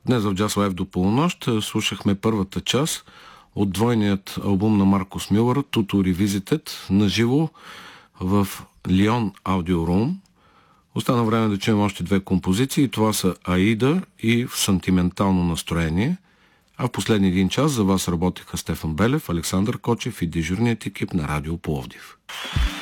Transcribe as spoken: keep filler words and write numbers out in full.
Днес в Jazz Live до полунощ слушахме първата част от двойният албум на Маркус Мюлър, Tutu Revisited, наживо в Лион Audio Room. Остана време да чуем още две композиции. Това са Аида и В сантиментално настроение. А в последния един час за вас работеха Стефан Белев, Александър Кочев и дежурният екип на Радио Пловдив.